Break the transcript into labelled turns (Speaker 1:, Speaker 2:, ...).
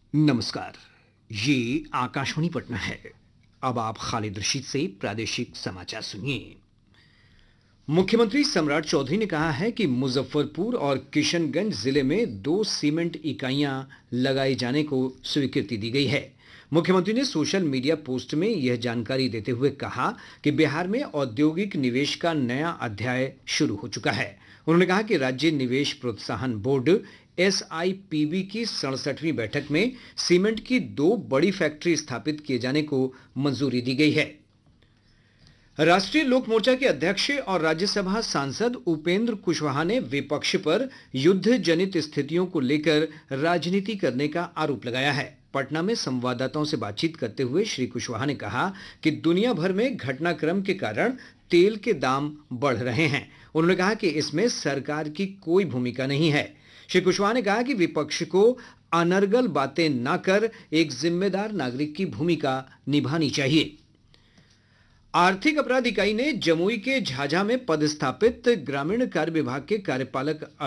Speaker 1: नमस्कार। ये आकाशवाणी पटना है। अब आप खालिद रशीद से प्रादेशिक समाचार सुनिए। मुख्यमंत्री सम्राट चौधरी ने कहा है कि मुजफ्फरपुर और किशनगंज जिले में 2 सीमेंट इकाइयां लगाए जाने को स्वीकृति दी गई है। मुख्यमंत्री ने सोशल मीडिया पोस्ट में यह जानकारी देते हुए कहा कि बिहार में औद्योगिक निवेश का नया अध्याय शुरू हो चुका है। उन्होंने कहा कि राज्य निवेश प्रोत्साहन बोर्ड SIPB की 67वीं बैठक में सीमेंट की 2 बड़ी फैक्ट्री स्थापित किए जाने को मंजूरी दी गई है। राष्ट्रीय लोक मोर्चा के अध्यक्ष और राज्यसभा सांसद उपेंद्र कुशवाहा ने विपक्ष पर युद्ध जनित स्थितियों को लेकर राजनीति करने का आरोप लगाया है। पटना में संवाददाताओं से बातचीत करते हुए श्री कुशवाहा ने कहा कि दुनिया भर में घटनाक्रम के कारण तेल के दाम बढ़ रहे हैं। उन्होंने कहा कि इसमें सरकार की कोई भूमिका नहीं है। श्री कुशवाहा ने कहा कि विपक्ष को अनर्गल बातें न कर एक जिम्मेदार नागरिक की भूमिका निभानी चाहिए। आर्थिक अपराध इकाई ने जमुई के झाझा में पदस्थापित ग्रामीण कार्य विभाग के कार्यपालक